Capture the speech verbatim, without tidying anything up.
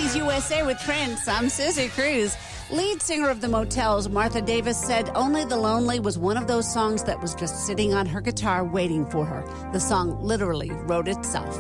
nineties U S A with Prince. I'm Susie Cruz. Lead singer of the Motels, Martha Davis, said Only the Lonely was one of those songs that was just sitting on her guitar waiting for her. The song literally wrote itself.